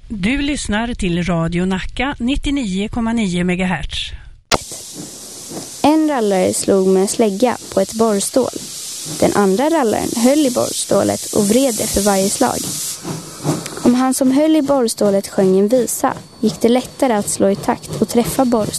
Du lyssnar till Radio Nacka 99,9 MHz. En rallare slog med en slägga på ett borrstål. Den andra rallaren höll i borrstålet och vred det för varje slag. Om han som höll i borrstålet sjöng en visa gick det lättare att slå i takt och träffa borrstålet.